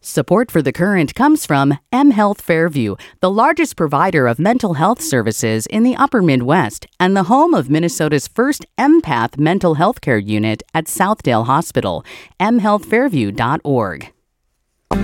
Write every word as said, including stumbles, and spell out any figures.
Support for The Current comes from M Health Fairview, the largest provider of mental health services in the upper Midwest and the home of Minnesota's first empath mental health care unit at Southdale Hospital, m health fairview dot org.